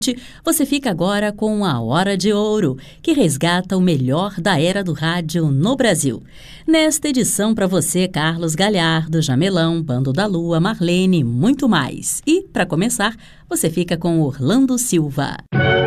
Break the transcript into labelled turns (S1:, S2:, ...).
S1: Você fica agora com a Hora de Ouro, que resgata o melhor da era do rádio no Brasil. Nesta edição para você, Carlos Galhardo, Jamelão, Bando da Lua, Marlene, muito mais. E, para começar, você fica com Orlando Silva.